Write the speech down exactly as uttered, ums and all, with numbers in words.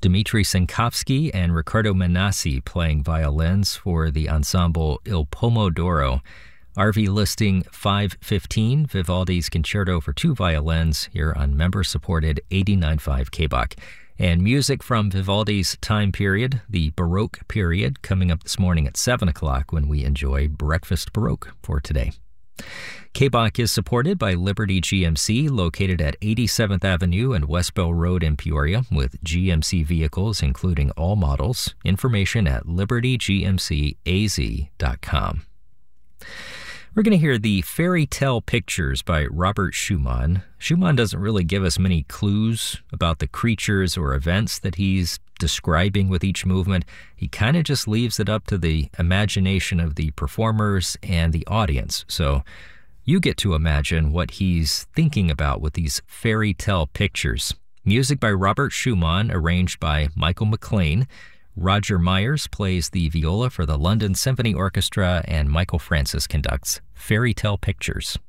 Dmitry Sankovsky and Riccardo Menassi playing violins for the ensemble Il Pomodoro. R V listing five fifteen, Vivaldi's Concerto for Two Violins, here on member-supported eighty-nine point five K B O C. And music from Vivaldi's time period, the Baroque period, coming up this morning at seven o'clock when we enjoy Breakfast Baroque for today. K B O C is supported by Liberty G M C, located at eighty-seventh Avenue and West Bell Road in Peoria, with G M C vehicles including all models. Information at liberty g m c a z dot com. We're going to hear the Fairy Tale Pictures by Robert Schumann. Schumann doesn't really give us many clues about the creatures or events that he's describing with each movement. He kind of just leaves it up to the imagination of the performers and the audience. So you get to imagine what he's thinking about with these fairy tale pictures. Music by Robert Schumann, arranged by Michael McLean. Roger Myers plays the viola for the London Symphony Orchestra, and Michael Francis conducts Fairy Tale Pictures.